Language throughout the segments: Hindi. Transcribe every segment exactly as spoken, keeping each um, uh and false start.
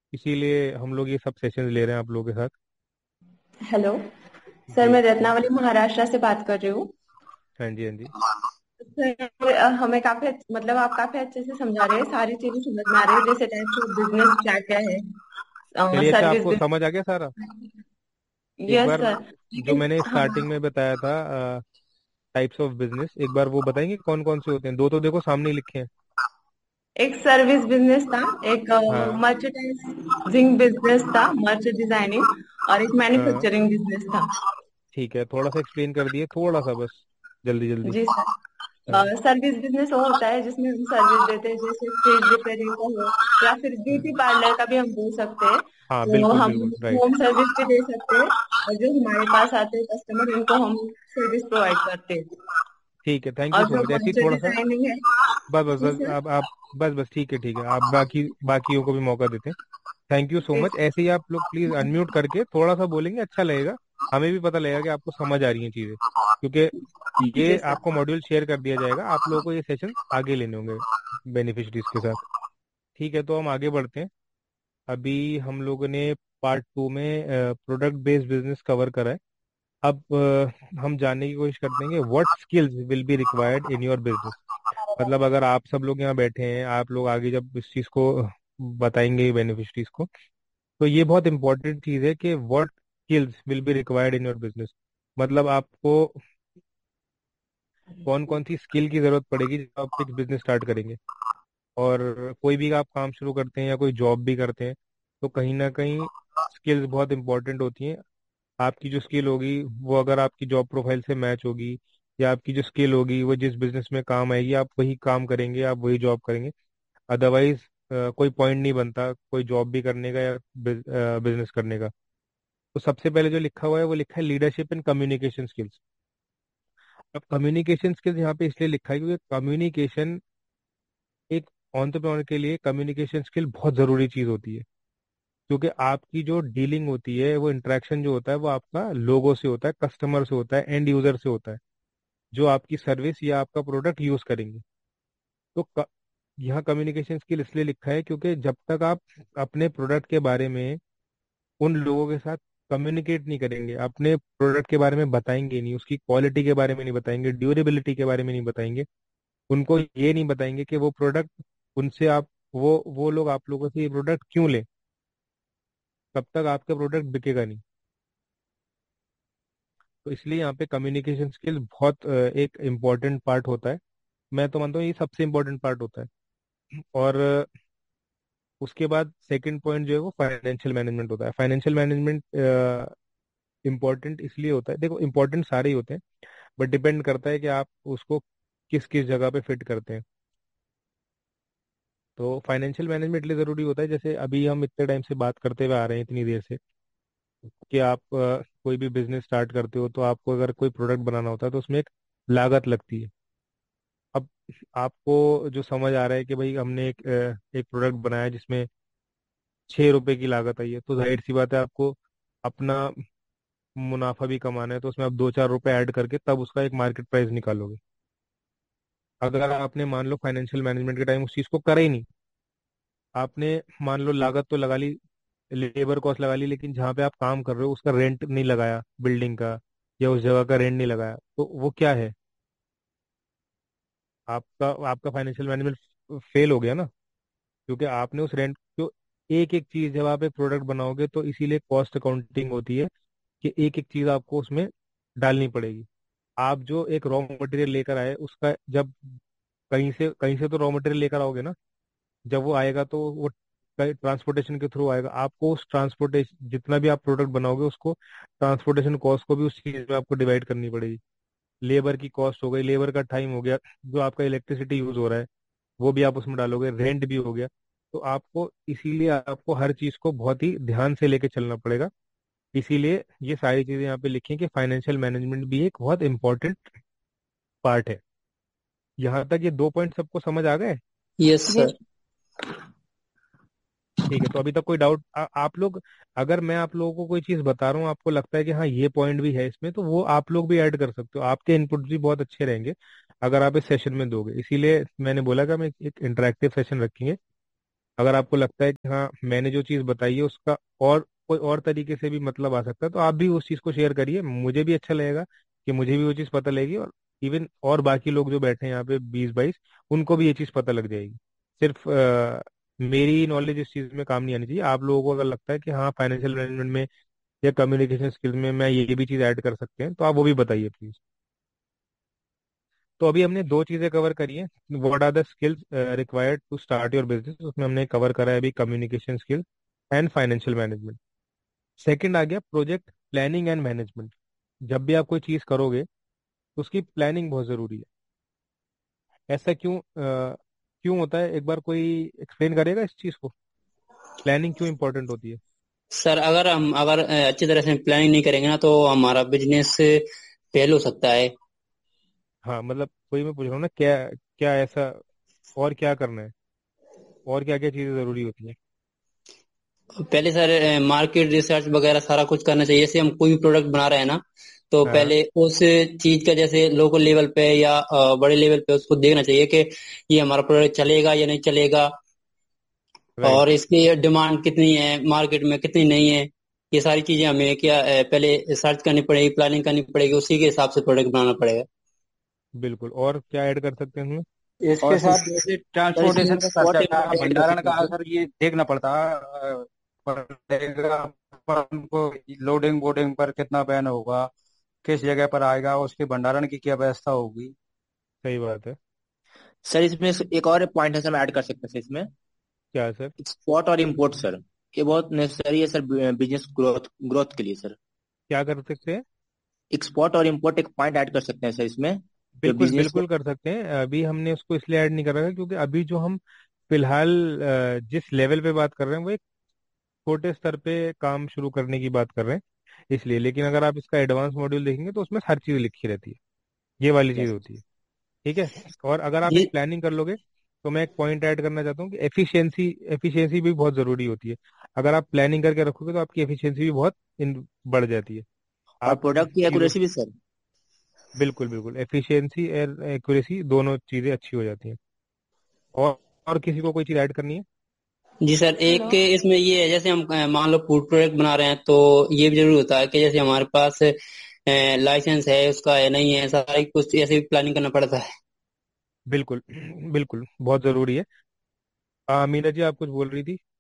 इसीलिए हम लोग ये सब सेशंस ले रहे हैं आप लोगों के साथ। हेलो सर, जी। मैं रत्नावली महाराष्ट्र से बात कर रही हूँ। हाँ जी, हाँ जी। सर, अ, हमें काफी अच्छ- मतलब आप काफी अच्छे से समझा रहे हैं, सारी चीजें समझ में आ रही है, जैसे टाइप्स ऑफ बिजनेस क्या क्या है। चलिए, अच्छा सर्विस आपको समझ आ बिजनेस। गया सारा। एक यस बार सर। जो लेकिन मैंने हाँ, स्टार्टिंग में बताया था, टाइप्स ऑफ बिजनेस, एक बार वो बताएंगे कौन कौन से होते हैं? दो तो देखो सामने ही लिखे हैं। एक सर्विस बिजनेस था, एक हाँ। मर्चेंडाइजिंग बिजनेस था, मर्च डिजाइनिंग, और एक हाँ मैन्युफैक्चरिंग बिजनेस था। ठीक है, थोड़ा सा एक्सप्लेन कर दिए, थोड़ा सा बस, जल्दी जल्दी। जी सर। हाँ। सर्विस बिजनेस वो होता है जिसमें हम सर्विस देते हैं, जैसे फ्रिज रिपेयरिंग का हो, या फिर हाँ। ब्यूटी पार्लर का भी हम बोल सकते हैं। हाँ तो बिल्कुल हम बिल्कुल राइट। होम सर्विस भी दे सकते हैं, और जो हमारे पास आते हैं कस्टमर, उनको हम सर्विस प्रोवाइड करते हैं। ठीक है, थैंक यू और सो जो मच, ऐसे ही मर्चर थोड़ा सा। डिजाइनिंग है। बस बस जी बस, सर। आप आप बस बस, ठीक है ठीक है, आप बाकी बाकियों को भी मौका देते हैं। Thank you so ji much, ऐसे ही आप लोग प्लीज अनम्यूट करके थोड़ा सा बोलेंगे, अच्छा लगेगा। हमें भी पता लगेगा कि आपको समझ आ रही हैं चीजें, क्योंकि जी ये सर। आपको मॉड्यूल शेयर कर दिया जाएगा, आप लोगों को ये सेशन आगे लेने होंगे बेनिफिशरीज के साथ। ठीक है, तो हम आगे बढ़ते हैं। अभी हम लोगों ने पार्ट टू में प्रोडक्ट बेस्ड बिजनेस कवर करा है। अब अ, हम जानने की कोशिश करते हैं कि what skills will be required in your business. मतलब अगर आप सब लोग यहाँ बैठे हैं, आप लोग आगे जब इस चीज़ को बताएंगे बेनिफिशरीज को, तो ये बहुत इंपॉर्टेंट चीज़ है कि what skills will be required in your business. मतलब आपको कौन कौन सी स्किल की जरूरत पड़ेगी जब आप एक बिजनेस स्टार्ट करेंगे। और कोई भी आप काम शुरू करते हैं या कोई जॉब भी करते हैं, तो कहीं ना कहीं स्किल्स बहुत इंपॉर्टेंट होती हैं। आपकी जो स्किल होगी वो अगर आपकी जॉब प्रोफाइल से मैच होगी, या आपकी जो स्किल होगी वो जिस बिजनेस में काम आएगी, आप वही काम करेंगे, आप वही जॉब करेंगे। अदरवाइज कोई पॉइंट नहीं बनता कोई जॉब भी करने का या बिजनेस करने का। तो सबसे पहले जो लिखा हुआ है वो लिखा है लीडरशिप एंड कम्युनिकेशन स्किल्स। अब कम्युनिकेशन स्किल्स यहाँ पे इसलिए लिखा है क्योंकि कम्युनिकेशन, एक एंटरप्रेन्योर के लिए कम्युनिकेशन स्किल बहुत जरूरी चीज होती है। क्योंकि आपकी जो डीलिंग होती है, वो इंटरेक्शन जो होता है, वो आपका लोगों से होता है, कस्टमर से होता है, एंड यूजर से होता है, जो आपकी सर्विस या आपका प्रोडक्ट यूज करेंगे। तो क, यहाँ कम्युनिकेशन स्किल इसलिए लिखा है क्योंकि जब तक आप अपने प्रोडक्ट के बारे में उन लोगों के साथ कम्युनिकेट नहीं करेंगे, अपने प्रोडक्ट के बारे में बताएंगे नहीं, उसकी क्वालिटी के बारे में नहीं बताएंगे, ड्यूरेबिलिटी के बारे में नहीं बताएंगे, उनको ये नहीं बताएंगे कि वो प्रोडक्ट उनसे आप वो वो लोग आप लोगों से ये प्रोडक्ट क्यों लें, तब तक आपका प्रोडक्ट बिकेगा नहीं। तो इसलिए यहाँ पे कम्युनिकेशन स्किल बहुत अ, एक इम्पोर्टेंट पार्ट होता है। मैं तो मानता हूँ ये सबसे इम्पोर्टेंट पार्ट होता है। और अ, उसके बाद सेकंड पॉइंट जो है वो फाइनेंशियल मैनेजमेंट होता है। फाइनेंशियल मैनेजमेंट इम्पोर्टेंट इसलिए होता है, देखो इम्पोर्टेंट सारे ही होते हैं, बट डिपेंड करता है कि आप उसको किस किस जगह पे फिट करते हैं। तो फाइनेंशियल मैनेजमेंट इसलिए ज़रूरी होता है, जैसे अभी हम इतने टाइम से बात करते हुए आ रहे हैं इतनी देर से, कि आप अ, कोई भी बिजनेस स्टार्ट करते हो तो आपको अगर कोई प्रोडक्ट बनाना होता है तो उसमें एक लागत लगती है। अब आपको जो समझ आ रहा है कि भाई हमने एक अ, एक प्रोडक्ट बनाया जिसमें छः रुपए की लागत आई है, तो जाहिर सी बात है आपको अपना मुनाफा भी कमाना है, तो उसमें आप दो चार रुपए ऐड करके तब उसका एक मार्केट प्राइस निकालोगे। अगर आपने मान लो फाइनेंशियल मैनेजमेंट के टाइम उस चीज़ को करा ही नहीं, आपने मान लो लागत तो लगा ली, लेबर कॉस्ट लगा ली, लेकिन जहाँ पे आप काम कर रहे हो उसका रेंट नहीं लगाया बिल्डिंग का, या उस जगह का रेंट नहीं लगाया, तो वो क्या है? आपका आपका फाइनेंशियल मैनेजमेंट फेल हो गया ना। क्योंकि आपने उस रेंट को, एक एक चीज जब आप एक प्रोडक्ट बनाओगे तो इसीलिए कॉस्ट अकाउंटिंग होती है, कि एक एक चीज आपको उसमें डालनी पड़ेगी। आप जो एक रॉ मटेरियल लेकर आए उसका, जब कहीं से कहीं से तो रॉ मटेरियल लेकर आओगे ना, जब वो आएगा तो वो ट्रांसपोर्टेशन के थ्रू आएगा, आपको उस ट्रांसपोर्टेशन जितना भी आप प्रोडक्ट बनाओगे उसको, ट्रांसपोर्टेशन कॉस्ट को भी उस चीज में आपको डिवाइड करनी पड़ेगी। लेबर की कॉस्ट हो गई, लेबर का टाइम हो गया, जो आपका इलेक्ट्रिसिटी यूज हो रहा है वो भी आप उसमें डालोगे, रेंट भी हो गया। तो आपको इसीलिए आपको हर चीज को बहुत ही ध्यान से लेके चलना पड़ेगा। इसीलिए ये सारी चीजें यहाँ पे लिखी हैं कि फाइनेंशियल मैनेजमेंट भी एक बहुत इंपॉर्टेंट पार्ट है। यहाँ तक ये दो पॉइंट सबको समझ आ गए? यस जी। सर। ठीक है, तो अभी तक कोई डाउट आप लोग, अगर मैं आप लोगों को कोई चीज बता रहा हूँ आपको लगता है कि हाँ ये पॉइंट भी है इसमें, तो वो आप लोग भी ऐड कर सकते हो, आपके इनपुट भी बहुत अच्छे रहेंगे अगर आप इस सेशन में दोगे। इसीलिए मैंने बोला कि हम एक, एक इंटरेक्टिव सेशन रखेंगे, अगर आपको लगता है कि हाँ मैंने जो चीज़ बताई है उसका और कोई और तरीके से भी मतलब आ सकता है, तो आप भी उस चीज़ को शेयर करिए, मुझे भी अच्छा लगेगा कि मुझे भी वो चीज़ पता लगेगी, और इवन और बाकी लोग जो बैठे हैं यहाँ पे बीस बाईस, उनको भी ये चीज़ पता लग जाएगी। सिर्फ अ, मेरी नॉलेज इस चीज़ में काम नहीं आनी चाहिए। आप लोगों को अगर लगता है कि हाँ फाइनेंशियल मैनेजमेंट में या कम्युनिकेशन स्किल्स में मैं ये भी चीज़ ऐड कर सकते हैं, तो आप वो भी बताइए प्लीज़। तो अभी हमने दो चीज़ें कवर करी हैं। What are the skills required to start your business, उसमें हमने कवर करा है अभी communication skills and financial management. Second आ गया प्रोजेक्ट प्लानिंग एंड मैनेजमेंट। जब भी आप कोई चीज़ करोगे तो उसकी प्लानिंग बहुत ज़रूरी है। ऐसा क्यों अ, क्यों होता है, एक बार कोई एक्सप्लेन करेगा इस चीज़ को, प्लानिंग क्यों इंपॉर्टेंट होती है? सर अगर हम अगर अ, अच्छी तरह से प्लानिंग नहीं करेंगे ना तो हमारा बिजनेस फेल हो सकता है। हाँ मतलब वही मैं पूछ रहा हूँ ना, क्या क्या ऐसा और क्या करना है, और क्या क्या चीज़ें ज़रूरी होती हैं? पहले सर मार्केट रिसर्च वगैरह सारा कुछ करना चाहिए। जैसे हम कोई भी प्रोडक्ट बना रहे हैं ना, तो हाँ। पहले उस चीज का जैसे लोकल लेवल पे या अ, बड़े लेवल पे उसको देखना चाहिए कि ये हमारा प्रोडक्ट चलेगा या नहीं चलेगा, और राइट। इसकी डिमांड कितनी है मार्केट में, कितनी नहीं है। ये सारी चीजें हमें क्या अ, पहले सर्च करनी पड़ेगी, प्लानिंग करनी पड़ेगी, उसी के हिसाब से प्रोडक्ट बनाना पड़ेगा। बिल्कुल, और क्या ऐड कर सकते हैं इसमें? इसके और साथ सर जैसे सर इसमें ट्रांसपोर्टेशन का स्पॉट खर्चा, इम्पोर्ट ऐड कर भंडारण सकते हैं का, सर। सर ये देखना पड़ता अ, पड़ेगा अपन को। लोडिंग बोर्डिंग पर कितना बैन होगा, किस जगह पर आएगा, उसके भंडारण की क्या व्यवस्था होगी। सही बात है। सर इसमें एक और पॉइंट है सर, हम ऐड कर सकते हैं सर इसमें, क्या है सर? एक्सपोर्ट और इम्पोर्ट सर। ये बहुत नेसेसरी है सर बिजनेस ग्रोथ ग्रोथ के लिए सर। क्या कर सकते हैं? एक्सपोर्ट और इम्पोर्ट एक पॉइंट ऐड कर सकते हैं सर इसमें, जो बिल्कुल बिजनेस को। बिल्कुल कर सकते हैं। अभी हमने उसको इसलिए ऐड नहीं कर रखा है क्योंकि अभी जो हम फिलहाल अ, जिस लेवल पे बात कर रहे हैं वो एक छोटे स्तर पे काम शुरू करने की बात कर रहे हैं इसलिए। लेकिन अगर आप इसका एडवांस मॉड्यूल देखेंगे तो उसमें हर चीज़ लिखी रहती है, ये वाली चीज़ यस। होती है। ठीक है। और अगर आप जी एक प्लानिंग कर लोगे, तो मैं एक पॉइंट ऐड करना चाहता हूँ कि एफिशिएंसी एफिशिएंसी भी बहुत ज़रूरी होती है। अगर आप प्लानिंग करके रखोगे तो आपकी एफिशिएंसी भी बहुत इन बढ़ जाती है। और आप प्रोडक्ट की चीज़ों, एक्यूरेसी भी सर। बिल्कुल बिल्कुल, एफिशिएंसी और एक्यूरेसी दोनों चीज़ें अच्छी हो जाती हैं। और और किसी को कोई चीज़ ऐड करनी है? जी सर, हेलो। एक इसमें ये है, जैसे हम अ, मान लो फूड प्रोडक्ट बना रहे हैं तो ये भी जरूरी होता है कि जैसे हमारे पास लाइसेंस है उसका है नहीं है, सारी कुछ ऐसे भी प्लानिंग करना पड़ता है। बिल्कुल बिल्कुल, बहुत ज़रूरी है। आ, मीना जी आप कुछ बोल रही थी?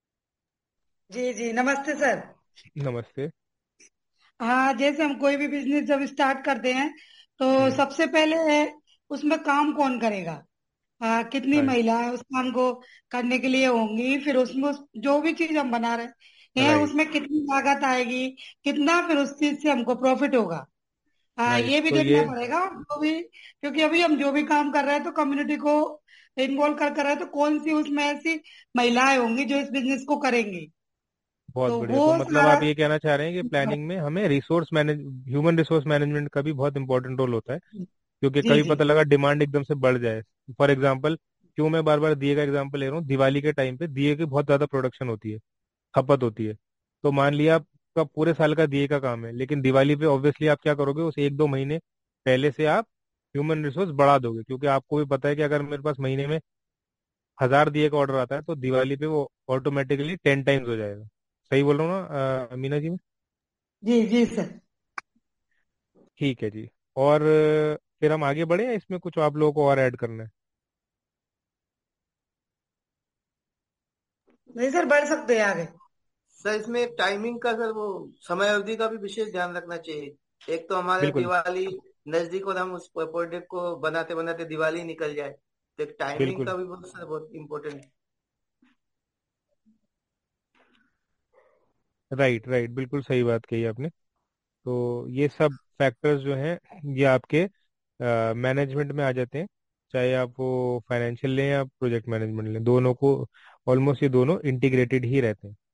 जी जी, नमस्ते सर। नमस्ते। हाँ, जैसे हम कोई भी बिजनेस जब स्टार्ट करते हैं तो हम्म। सबसे पहले उसमें काम कौन करेगा। हाँ, कितनी राइट। महिलाएं उस काम को करने के लिए होंगी, फिर उसमें उस, जो भी चीज हम बना रहे हैं राइट। उसमें कितनी लागत आएगी, कितना फिर उस चीज से हमको प्रॉफिट होगा। हाँ, राइट ये भी तो देखना ये, पड़ेगा जो भी, क्योंकि अभी हम जो भी काम कर रहे हैं तो कम्युनिटी को इन्वॉल्व कर कर रहे हैं, तो कौन सी उसमें ऐसी महिलाएं होंगी जो इस बिजनेस को करेंगी। बहुत तो बढ़िया। वो तो मतलब सारा। आप ये कहना चाह रहे हैं कि प्लानिंग में हमें resource manage human resource management का भी बहुत इंपॉर्टेंट रोल होता है, क्योंकि जी कभी जी। पता लगा डिमांड एकदम से बढ़ जाए। फॉर एग्जांपल, क्यों मैं बार बार दिए का एग्जांपल ले रहा हूँ, दिवाली के टाइम पे दिए की बहुत ज़्यादा प्रोडक्शन होती है, खपत होती है। तो मान लिया आपका पूरे साल का दिए का काम है, लेकिन दिवाली पे ऑब्वियसली आप क्या करोगे, उस एक दो महीने पहले से आप ह्यूमन रिसोर्स बढ़ा दोगे, क्योंकि आपको भी पता है कि अगर मेरे पास महीने में हजार दिए का ऑर्डर आता है तो दिवाली पे वो ऑटोमेटिकली टेन टाइम्स हो जाएगा। सही बोल रहा हूँ ना अ, मीना जी मैं? जी जी सर। ठीक है जी। और अ, फिर हम आगे बढ़े या इसमें कुछ आप लोगों को और ऐड करना है? नहीं सर, बढ़ सकते हैं आगे। सर इसमें टाइमिंग का, सर वो समय अवधि का भी विशेष ध्यान रखना चाहिए। एक तो हमारे बिल्कुल दिवाली नजदीक और हम उस प्रोजेक्ट को बनाते बनाते दिवाली निकल जाए, तो एक टाइमिंग बिल्कुल। का भी बहुत, सर बहुत इम्पोर्टेंट। राइट राइट, बिल्कुल सही बात कही आपने। तो ये सब फैक्टर्स जो हैं ये आपके मैनेजमेंट में आ जाते हैं, चाहे आप वो फाइनेंशियल लें या प्रोजेक्ट मैनेजमेंट लें, दोनों को ऑलमोस्ट ये दोनों इंटीग्रेटेड ही रहते हैं।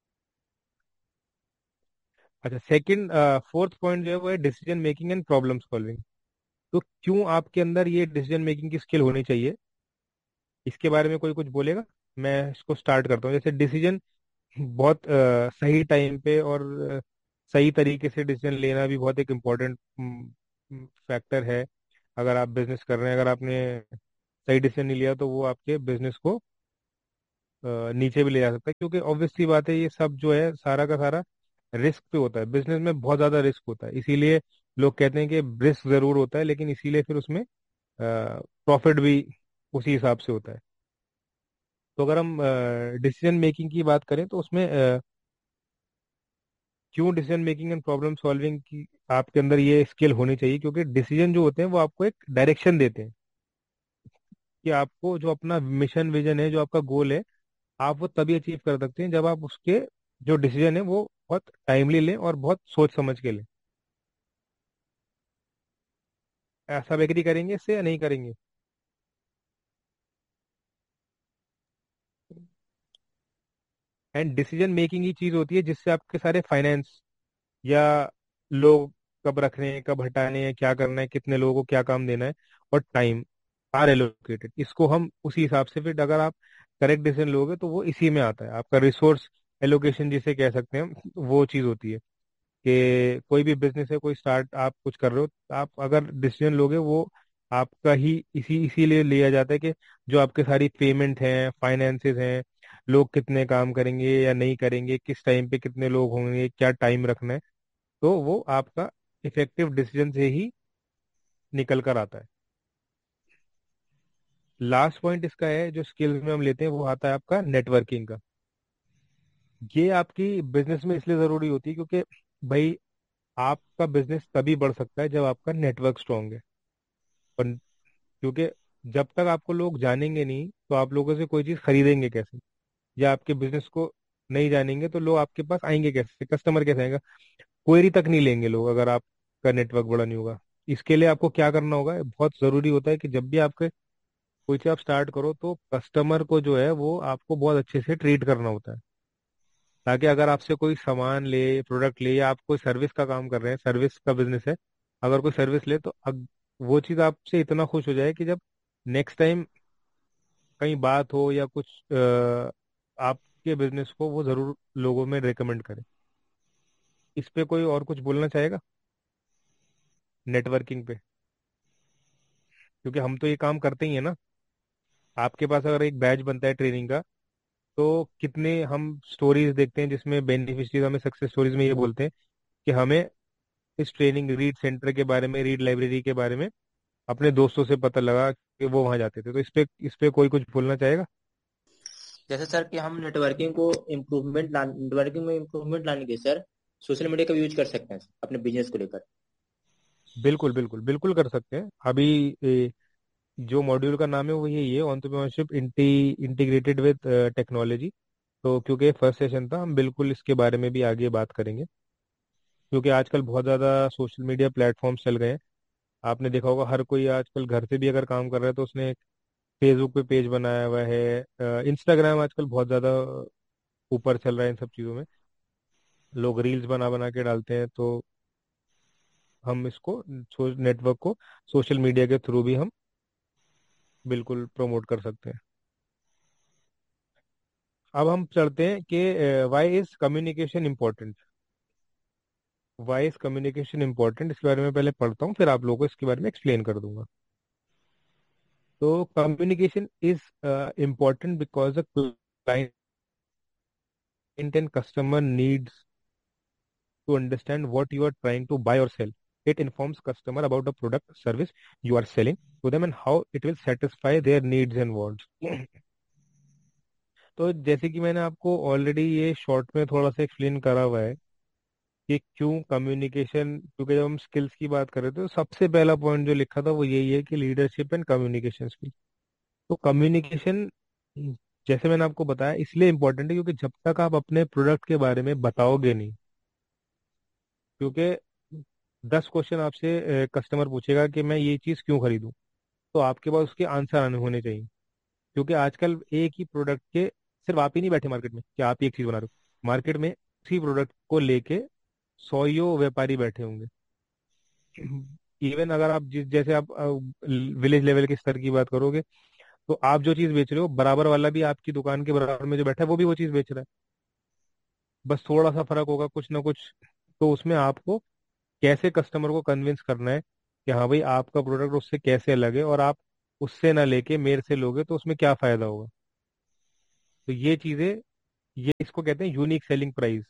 अच्छा, सेकंड फोर्थ पॉइंट जो है वो है decision making and problem solving. तो क्यों आपके अंदर ये डिसीजन मेकिंग की स्किल होनी चाहिए, इसके बारे में कोई कुछ बोलेगा? मैं इसको स्टार्ट करता हूँ। जैसे डिसीजन बहुत अ, सही टाइम पे और अ, सही तरीके से डिसीजन लेना भी बहुत एक इम्पोर्टेंट फैक्टर है। अगर आप बिजनेस कर रहे हैं, अगर आपने सही डिसीजन नहीं लिया तो वो आपके बिजनेस को नीचे भी ले जा सकता है, क्योंकि ऑब्वियस सी बात है ये सब जो है सारा का सारा रिस्क पे होता है। बिजनेस में बहुत ज्यादा रिस्क होता है, इसीलिए लोग कहते हैं कि रिस्क जरूर होता है, लेकिन इसीलिए फिर उसमें प्रॉफिट भी उसी हिसाब से होता है। तो अगर हम डिसीजन मेकिंग की बात करें तो उसमें अ, क्यों decision making and problem solving की आपके अंदर ये स्किल होनी चाहिए, क्योंकि डिसीजन जो होते हैं वो आपको एक डायरेक्शन देते हैं कि आपको जो अपना मिशन विजन है, जो आपका गोल है, आप वो तभी अचीव कर सकते हैं जब आप उसके जो डिसीजन है वो बहुत टाइमली लें और बहुत सोच समझ के लें। ऐसा एग्री करेंगे इससे या नहीं करेंगे? एंड डिसीजन मेकिंग ही चीज होती है जिससे आपके सारे फाइनेंस या लोग कब रखने हैं, कब हटाने हैं, क्या करना है, कितने लोगों को क्या काम देना है, और टाइम आर एलोकेटेड। इसको हम उसी हिसाब से, फिर अगर आप करेक्ट डिसीजन लोगे तो वो इसी में आता है। आपका रिसोर्स एलोकेशन जिसे कह सकते हैं हम, वो चीज होती है कि कोई भी बिजनेस है, कोई स्टार्ट आप कुछ कर रहे हो, तो आप अगर डिसीजन लोगे वो आपका ही इसी इसीलिए लिया जाता है कि जो आपके सारी पेमेंट हैं, फाइनेंसेस हैं, लोग कितने काम करेंगे या नहीं करेंगे, किस टाइम पे कितने लोग होंगे, क्या टाइम रखना है, तो वो आपका इफेक्टिव डिसीजन से ही निकल कर आता है। लास्ट पॉइंट इसका है जो स्किल्स में हम लेते हैं, वो आता है आपका नेटवर्किंग का। ये आपकी बिजनेस में इसलिए जरूरी होती है क्योंकि भाई आपका बिजनेस तभी बढ़ सकता है जब आपका नेटवर्क स्ट्रांग है। और क्योंकि जब तक आपको लोग जानेंगे नहीं तो आप लोगों से कोई चीज खरीदेंगे कैसे, या आपके बिजनेस को नहीं जानेंगे तो लोग आपके पास आएंगे कैसे, कस्टमर कैसे आएगा, क्वेरी तक नहीं लेंगे लोग अगर आपका नेटवर्क बड़ा नहीं होगा। इसके लिए आपको क्या करना होगा, बहुत जरूरी होता है कि जब भी आपके कोई चीज आप स्टार्ट करो तो कस्टमर को जो है वो आपको बहुत अच्छे से ट्रीट करना होता है, ताकि अगर आपसे कोई सामान ले, प्रोडक्ट ले, या आप कोई सर्विस का काम कर रहे हैं, सर्विस का बिजनेस है, अगर कोई सर्विस ले तो अग, वो चीज आपसे इतना खुश हो जाए कि जब नेक्स्ट टाइम कहीं बात हो या कुछ अ, आपके बिजनेस को वो जरूर लोगों में रिकमेंड करे। इस पे कोई और कुछ बोलना चाहेगा नेटवर्किंग पे? क्योंकि हम तो ये काम करते ही है ना। आपके पास अगर एक बैच बनता है ट्रेनिंग का, तो कितने हम स्टोरीज देखते हैं जिसमें बेनिफिशियरीज हमें सक्सेस स्टोरीज में ये बोलते हैं कि हमें इस ट्रेनिंग रीड सेंटर के बारे में, रीड लाइब्रेरी के बारे में अपने दोस्तों से पता लगा कि वो वहां जाते थे। तो इस पे इस पे कोई कुछ बोलना चाहेगा? जैसे सर कि हम नेटवर्किंग को इम्प्रूवमेंट ला नेटवर्किंग में इम्प्रूवमेंट लाने के सर सोशल मीडिया का यूज कर सकते हैं अपने बिजनेस को लेकर। बिल्कुल बिल्कुल बिल्कुल कर सकते हैं। अभी ए, जो मॉड्यूल का नाम है वो यही है, एंटरप्रेन्योरशिप इंटीग्रेटेड विद टेक्नोलॉजी। तो क्योंकि फर्स्ट सेशन था, हम बिल्कुल इसके बारे में भी आगे बात करेंगे, क्योंकि आजकल बहुत ज़्यादा सोशल मीडिया प्लेटफॉर्म्स चल गए हैं। आपने देखा होगा हर कोई आजकल घर से भी अगर काम कर रहा है तो उसने फेसबुक पे पेज बनाया हुआ है, इंस्टाग्राम आजकल बहुत ज़्यादा ऊपर चल रहा है इन सब चीज़ों में, लोग रील्स बना बना के डालते हैं। तो हम इसको नेटवर्क को सोशल मीडिया के थ्रू भी हम बिल्कुल प्रमोट कर सकते हैं। अब हम चलते हैं कि Y is communication important. Y is communication important, इसके बारे में पहले पढ़ता हूँ, फिर आप लोगों को इसके बारे में एक्सप्लेन कर दूंगा। तो communication is important because the client and customer needs to understand what you are trying to buy or sell. It informs customer about the product service you are selling to them and how it will satisfy their needs and wants. तो जैसे कि मैंने आपको ऑलरेडी ये शॉर्ट में थोड़ा सा एक्सप्लेन करा हुआ है कि क्यों कम्युनिकेशन, क्योंकि जब हम स्किल्स की बात कर रहे थे तो सबसे पहला पॉइंट जो लिखा था वो यही है कि लीडरशिप एंड कम्युनिकेशन स्किल। तो कम्युनिकेशन, जैसे मैंने आपको बताया, इसलिए इम्पोर्टेंट है क्योंकि जब तक आप अपने प्रोडक्ट के बारे में बताओगे नहीं, क्योंकि दस क्वेश्चन आपसे कस्टमर पूछेगा कि मैं ये चीज़ क्यों खरीदूं, तो आपके पास उसके आंसर आने होने चाहिए। क्योंकि आजकल एक ही प्रोडक्ट के, सिर्फ आप ही नहीं बैठे मार्केट में कि आप ही एक चीज़ बना रहे हो, मार्केट में उसी प्रोडक्ट को लेके सौयों व्यापारी बैठे होंगे। इवन अगर आप जिस जैसे आप विलेज लेवल के स्तर की बात करोगे, तो आप जो चीज़ बेच रहे हो बराबर वाला भी आपकी दुकान के बराबर में जो बैठा है वो भी वो चीज़ बेच रहा है, बस थोड़ा सा फर्क होगा कुछ ना कुछ। तो उसमें आपको कैसे कस्टमर को कन्विंस करना है कि हाँ भाई आपका प्रोडक्ट उससे कैसे अलग है, और आप उससे ना लेके मेरे से लोगे तो उसमें क्या फायदा होगा। तो ये चीजें, ये इसको कहते हैं यूनिक सेलिंग प्राइस,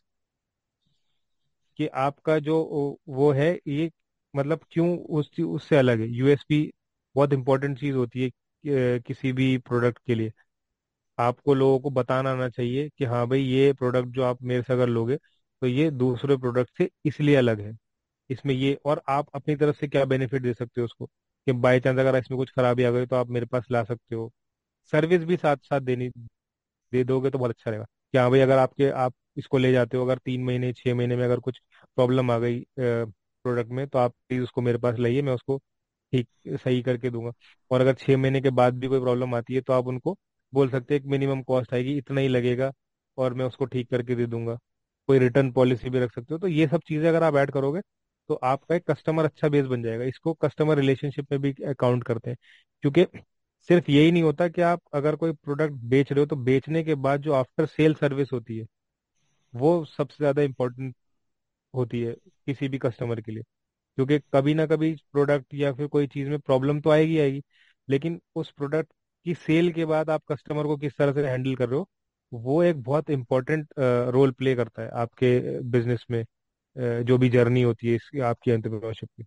कि आपका जो वो है ये, मतलब क्यों उस उससे अलग है। यूएसपी बहुत इंपॉर्टेंट चीज होती है कि, किसी भी प्रोडक्ट के लिए आपको लोगों को बताना आना चाहिए कि हाँ भाई, ये प्रोडक्ट जो आप मेरे से अगर लोगे तो ये दूसरे प्रोडक्ट से इसलिए अलग है, इसमें ये, और आप अपनी तरफ से क्या बेनिफिट दे सकते हो उसको, कि बाई चांस अगर इसमें कुछ खराबी आ गई तो आप मेरे पास ला सकते हो। सर्विस भी साथ साथ देनी दे दोगे तो बहुत अच्छा रहेगा कि हाँ भाई, अगर आपके आप इसको ले जाते हो, अगर तीन महीने छह महीने में अगर कुछ प्रॉब्लम आ गई प्रोडक्ट में, तो आप प्लीज उसको मेरे पास लाइए, मैं उसको ठीक सही करके दूंगा। और अगर छह महीने के बाद भी कोई प्रॉब्लम आती है तो आप उनको बोल सकते हैं एक मिनिमम कॉस्ट आएगी, इतना ही लगेगा, और मैं उसको ठीक करके दे दूंगा। कोई रिटर्न पॉलिसी भी रख सकते हो। तो ये सब चीजें अगर आप ऐड करोगे तो आपका एक कस्टमर अच्छा बेस बन जाएगा। इसको कस्टमर रिलेशनशिप में भी काउंट करते हैं, क्योंकि सिर्फ यही नहीं होता कि आप अगर कोई प्रोडक्ट बेच रहे हो तो बेचने के बाद जो आफ्टर सेल सर्विस होती है वो सबसे ज्यादा इम्पोर्टेंट होती है किसी भी कस्टमर के लिए। क्योंकि कभी ना कभी प्रोडक्ट या फिर कोई चीज में प्रॉब्लम तो आएगी आएगी, लेकिन उस प्रोडक्ट की सेल के बाद आप कस्टमर को किस तरह से हैंडल कर रहे हो, वो एक बहुत इंपॉर्टेंट रोल प्ले करता है आपके बिजनेस में, अ, जो भी जर्नी होती है इसकी, आपकी एंटरप्रेन्योरशिप की।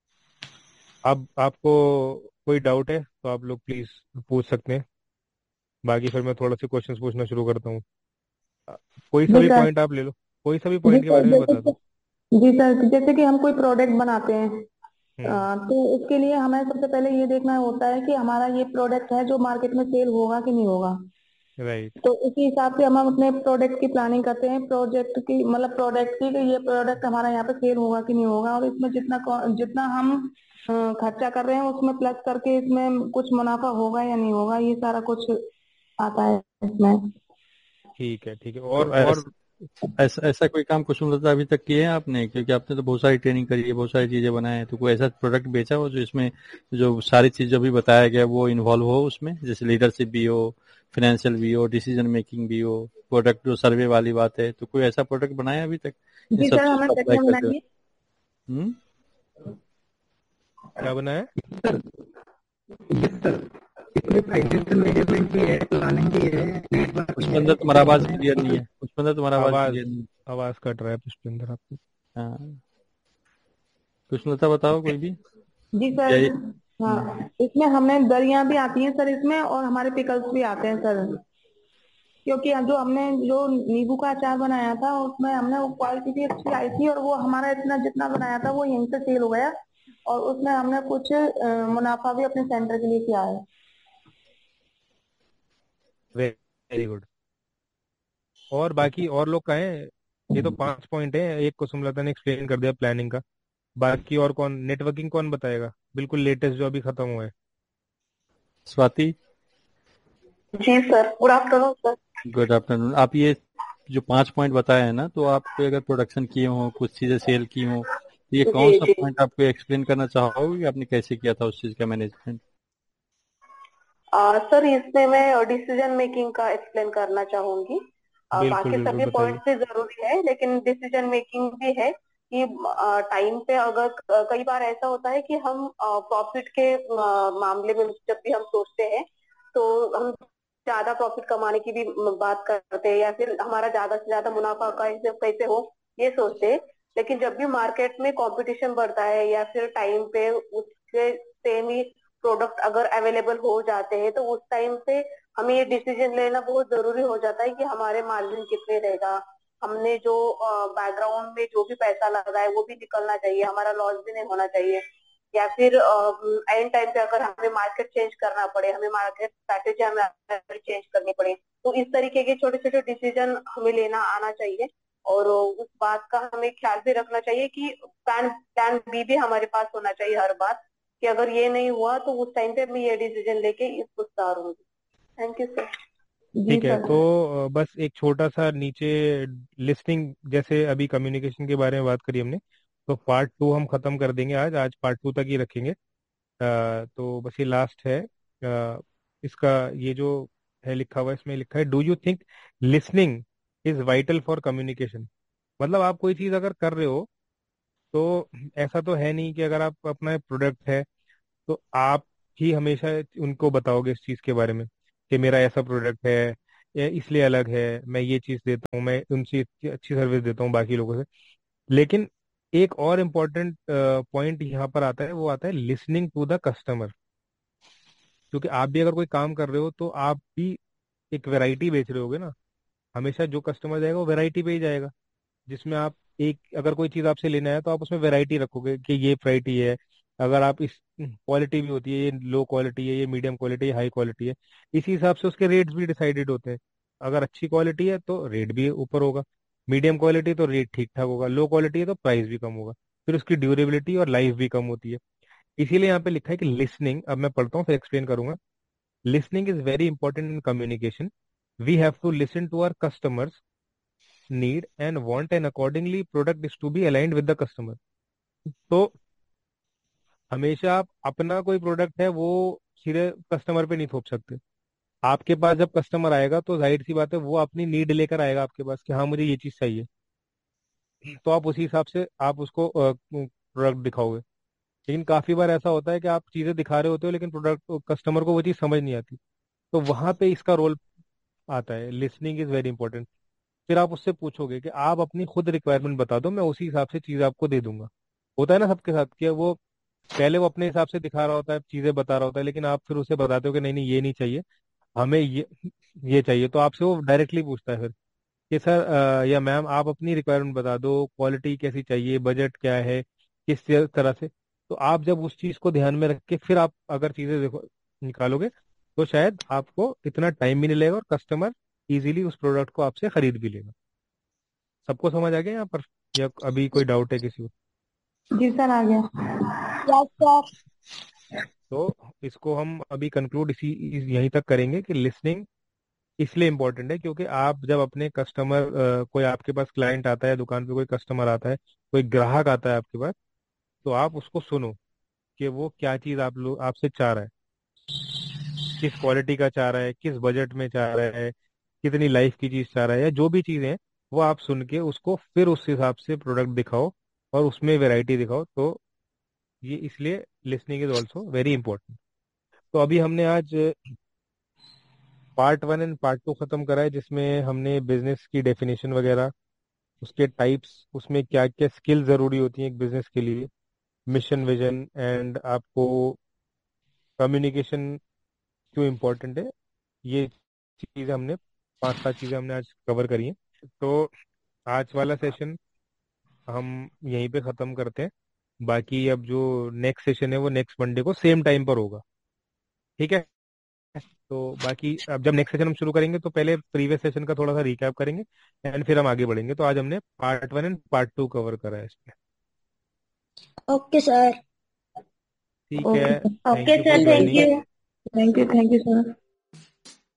अब आपको कोई डाउट है तो आप लोग प्लीज पूछ सकते हैं, बाकी फिर मैं थोड़ा से क्वेश्चंस पूछना शुरू करता हूँ। अ, कोई सा जी भी सर। पॉइंट आप ले लो, कोई सा भी जी पॉइंट के सर, बारे में जैसे बता कि दो। जी सर, जैसे कि हम कोई प्रोडक्ट बनाते हैं, हम्म। अ, तो उसके लिए हमें सबसे पहले ये देखना होता है कि हमारा ये प्रोडक्ट है जो मार्केट में सेल होगा कि नहीं होगा। राइट। तो उसी हिसाब से हम अपने प्रोडक्ट की प्लानिंग करते हैं, प्रोजेक्ट की मतलब प्रोडक्ट की, कि ये प्रोडक्ट हमारा यहाँ पे सेल होगा कि नहीं होगा, और इसमें जितना कौ- जितना हम अ, खर्चा कर रहे हैं उसमें प्लस करके इसमें कुछ मुनाफा होगा या नहीं होगा, ये सारा कुछ आता है इसमें। ठीक है, ठीक है। तो और और ऐसा ऐसा ऐसा कोई काम कुसुमलता अभी तक किए हैं आपने? क्योंकि आपने तो बहुत सारी ट्रेनिंग करी है, बहुत सारी चीजें बनाए हैं, तो कोई ऐसा प्रोडक्ट बेचा हो जो इसमें जो सारी चीज जो भी बताया गया वो इन्वॉल्व हो उसमें, जैसे लीडरशिप भी हो, फाइनेंशियल भी हो, डिसीजन मेकिंग भी हो, प्रोडक्ट जो सर्वे वाली बात है, तो कोई ऐसा प्रोडक्ट बनाया अभी तक इन जी सब सर, चीज हमें को अप्लाई तकिया करते हुए? बनाएंगे। हम्म। क्या बना है? सर, यस सर, इसमें फाइनेंशियल मैनेजमेंट भी है, प्लानिंग भी है, नेटवर्क भी है, पुष्पेंद्र तुम्हारा आवाज इसमें क्लियर नहीं है, पुष्पेंद्र तुम्हारा आवाज आवाज क्लियर नहीं है। आवाज कट रहा है पुष्पेंद्र आपकी। हाँ, कुसुमलता बताओ कोई भी। जी सर। या ये- हम्म, हाँ, इसमें हमें दरियां भी आती हैं सर इसमें, और हमारे पिकल्स भी आते हैं सर। क्योंकि जो हमने जो नींबू का अचार बनाया था उसमें हमने वो क्वालिटी भी अच्छी आई थी, और वो हमारा इतना जितना बनाया था वो यहीं से सेल हो गया, और उसमें हमने कुछ अ, मुनाफा भी अपने सेंटर के लिए किया है। Very good. और बाकी और लोग कहें, ये तो पांच पॉइंट है, एक को सुमलता ने एक्सप्लेन कर दिया प्लानिंग का। बाकी और कौन, नेटवर्किंग कौन बताएगा, बिल्कुल लेटेस्ट जो अभी खत्म हुआ है? स्वाति। जी sir, good afternoon sir. Good afternoon. आप ये जो पांच पॉइंट बताए हैं ना, तो आप कोई अगर प्रोडक्शन किए हो, कुछ चीजें सेल की हो, तो ये कौन जी सा जी। पॉइंट आपको एक्सप्लेन करना चाहोगे कि आपने कैसे किया था उस चीज का मैनेजमेंट? आ, सर, इसमें मैं डिसीजन मेकिंग का एक्सप्लेन करना चाहूंगी। आ, बिल्कुल बाकी बिल्कुल सभी बताइए। पॉइंट्स भी जरूरी है, लेकिन डिसीजन मेकिंग भी है कि टाइम पे अगर क- कई बार ऐसा होता है कि हम प्रॉफिट के आ, मामले में जब भी हम सोचते हैं तो हम ज्यादा प्रॉफिट कमाने की भी म, बात करते हैं, या फिर हमारा ज्यादा से ज्यादा मुनाफा कैसे कैसे हो ये सोचते हैं। लेकिन जब भी मार्केट में कंपटीशन बढ़ता है या फिर टाइम पे उसके सेम ही प्रोडक्ट अगर अवेलेबल हो जाते हैं, तो उस टाइम पे हमें ये डिसीजन लेना बहुत जरूरी हो जाता है कि हमारे मार्जिन कितने रहेगा, हमने जो बैकग्राउंड में जो भी पैसा लगा है वो भी निकलना चाहिए, हमारा लॉस भी नहीं होना चाहिए। या फिर एंड टाइम पे अगर हमें मार्केट चेंज करना पड़े, हमें मार्केट स्ट्रैटेजी हमें चेंज करनी पड़े, तो इस तरीके के छोटे छोटे डिसीजन हमें लेना आना चाहिए। और उस बात का हमें ख्याल भी रखना चाहिए कि प्लान प्लान बी भी हमारे पास होना चाहिए हर बार, कि अगर ये नहीं हुआ तो उस टाइम पे मैं ये डिसीजन लेके इसको उतारूंगी। Thank you sir. जी ठीक है, सर। तो अ, बस एक छोटा सा नीचे लिस्टिंग, जैसे अभी कम्युनिकेशन के बारे में बात करी हमने, तो पार्ट टू हम खत्म कर देंगे आज आज पार्ट टू तक ही रखेंगे। अ, तो बस ये लास्ट है। अ, इसका ये जो है लिखा हुआ है, इसमें लिखा है, do you think listening is vital for communication? मतलब आप कोई चीज अगर कर रहे हो तो ऐसा तो है नहीं कि अगर आप अपना प्रोडक्ट है तो आप ही हमेशा उनको बताओगे इस चीज के बारे में कि मेरा ऐसा प्रोडक्ट है, ये इसलिए अलग है, मैं ये चीज़ देता हूँ, मैं उनसे इतनी अच्छी सर्विस देता हूँ बाकी लोगों से। लेकिन एक और इम्पोर्टेंट पॉइंट यहाँ पर आता है, वो आता है लिसनिंग टू द कस्टमर। क्योंकि आप भी अगर कोई काम कर रहे हो तो आप भी एक वैरायटी बेच रहे होगे ना। हमेशा जो कस्टमर जाएगा वो वैरायटी पे ही जाएगा, जिसमें आप एक अगर कोई चीज़ आपसे लेना है तो आप उसमें वैरायटी रखोगे कि ये वैरायटी है। अगर आप इस क्वालिटी भी होती है, ये लो क्वालिटी है, ये मीडियम क्वालिटी है, हाई क्वालिटी है, इसी हिसाब से उसके रेट्स भी डिसाइडेड होते हैं। अगर अच्छी क्वालिटी है तो रेट भी ऊपर होगा, मीडियम क्वालिटी तो रेट ठीक ठाक होगा, लो क्वालिटी है तो प्राइस भी कम होगा। फिर उसकी ड्यूरेबिलिटी और लाइफ भी कम होती है। इसीलिए यहाँ पे लिखा है कि लिसनिंग, अब मैं पढ़ता हूँ फिर एक्सप्लेन करूंगा। Listening is very important in communication. We have to listen to our customers need and want and accordingly product is to be aligned with the customer। तो हमेशा आप अपना कोई प्रोडक्ट है वो सीधे कस्टमर पे नहीं थोप सकते। आपके पास जब कस्टमर आएगा तो जाहिर सी बात है वो अपनी नीड लेकर आएगा आपके पास कि हाँ मुझे ये चीज़ चाहिए, तो आप उसी हिसाब से आप उसको प्रोडक्ट दिखाओगे। लेकिन काफी बार ऐसा होता है कि आप चीजें दिखा रहे होते हो लेकिन प्रोडक्ट कस्टमर को वो चीज़ समझ नहीं आती। तो वहां पे इसका रोल आता है। Listening is very important. फिर आप उससे पूछोगे कि आप अपनी खुद रिक्वायरमेंट बता दो, मैं उसी हिसाब से चीज आपको दे दूंगा। होता है ना सबके साथ कि वो पहले वो अपने हिसाब से दिखा रहा होता है, चीजें बता रहा होता है, लेकिन आप फिर उसे बताते हो कि नहीं नहीं ये नहीं चाहिए, हमें ये ये चाहिए। तो आपसे वो डायरेक्टली पूछता है फिर कि सर अ, या मैम आप अपनी रिक्वायरमेंट बता दो, क्वालिटी कैसी चाहिए, बजट क्या है, किस तरह से। तो आप जब उस चीज को ध्यान में रख के फिर आप अगर चीजें देखो निकालोगे तो शायद आपको इतना टाइम भी नहीं लगेगा और कस्टमर इजीली उस प्रोडक्ट को आपसे खरीद भी लेगा। सबको समझ आ गया यहाँ पर, या अभी कोई डाउट है किसी को? जी सर, आ गया। Yes sir. तो इसको हम अभी कंक्लूड इसी इस- यहीं तक करेंगे कि लिसनिंग इसलिए इम्पोर्टेंट है क्योंकि आप जब अपने कस्टमर, कोई आपके पास क्लाइंट आता है दुकान पे, कोई कस्टमर आता है, कोई ग्राहक आता है आपके पास, तो आप उसको सुनो कि वो क्या चीज़ आप लोग आपसे चाह रहा है, किस क्वालिटी का चाह रहा है, किस बजट में चाह रहा है, कितनी लाइफ की चीज़ चाह रहा है, या जो भी चीज़ें हैं वो आप सुन के उसको फिर उस हिसाब से प्रोडक्ट दिखाओ और उसमें वैरायटी दिखाओ। तो ये इसलिए listening is also very important. तो अभी हमने आज part one and part two खत्म करा है, जिसमें हमने बिजनेस की डेफिनेशन वगैरह, उसके टाइप्स, उसमें क्या क्या स्किल जरूरी होती हैं एक बिजनेस के लिए, मिशन विजन, एंड आपको कम्युनिकेशन क्यों इम्पोर्टेंट है, ये चीज़ें हमने, पांच सात चीज़ें हमने आज कवर करी हैं। तो आज वाला सेशन हम यहीं पे ख़त्म करते हैं। बाकी अब जो नेक्स्ट सेशन है वो नेक्स्ट मंडे को सेम टाइम पर होगा, ठीक है? तो बाकी अब जब नेक्स्ट सेशन हम शुरू करेंगे तो पहले प्रीवियस सेशन का थोड़ा सा रिकैप करेंगे एंड फिर हम आगे बढ़ेंगे। तो आज हमने part one and part two cover करा है इसमें। Okay sir. ठीक है, okay thank okay you sir, for thank joining. You. Thank you, thank you sir.